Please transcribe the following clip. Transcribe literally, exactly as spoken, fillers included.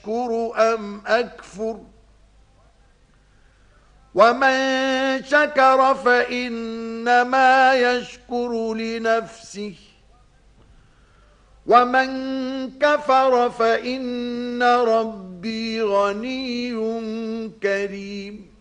أأشكر أم أكفر ومن شكر فإنما يشكر لنفسه ومن كفر فإن ربي غني كريم